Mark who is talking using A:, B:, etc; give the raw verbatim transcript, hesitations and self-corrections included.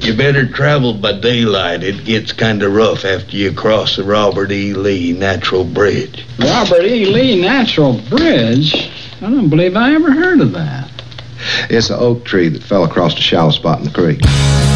A: You better travel by daylight. It gets kind of rough after you cross the Robert E. Lee Natural Bridge.
B: Robert E. Lee Natural Bridge? I don't believe I ever heard of that.
C: It's an oak tree that fell across a shallow spot in the creek.